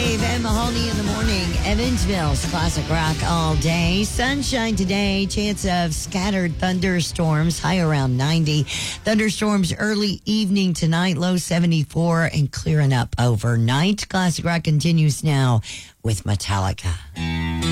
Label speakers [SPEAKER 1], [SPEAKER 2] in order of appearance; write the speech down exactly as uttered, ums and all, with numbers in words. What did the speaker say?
[SPEAKER 1] Dave and Mahoney in the morning. Evansville's classic rock all day. Sunshine today. Chance of scattered thunderstorms. High around ninety. Thunderstorms early evening tonight. Low seventy-four and clearing up overnight. Classic rock continues now with Metallica.